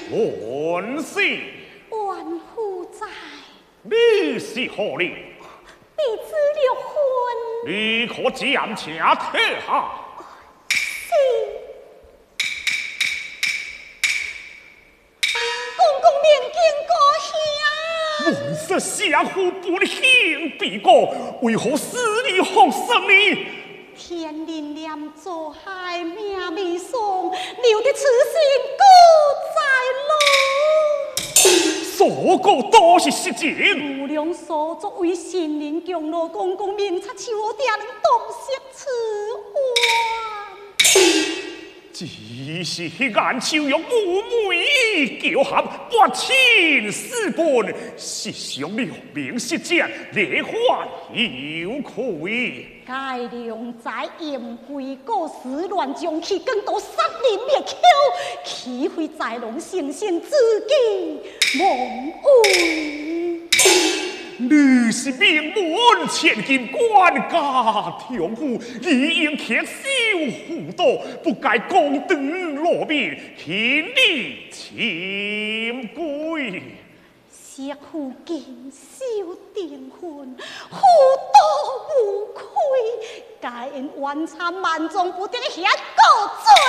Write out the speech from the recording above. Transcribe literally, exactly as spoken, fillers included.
万岁！ 万夫在， 你是何人？ 弟子六婚。 你可暂且退下。 是。公公面见高兄。王室相夫不幸必过，为何死里放生呢？ 天灵念做害命未送，留的此心孤在路。 所过都是实情。 无量所作为神灵降落，公公明察秋点，洞悉此案。 只是眼秋用妩媚叫喊，不亲私奔，是上了明实者，烈患有愧。 该良在宴会过时，乱将其更到杀人灭口，岂会在龙成仙自己蒙昧？ 你是名门千金，官家重富，理应扪守妇道，不该公登落面，khiến你潜规。 媳妇今宵订婚，妇道无愧，该因冤惨万众不得遐告罪。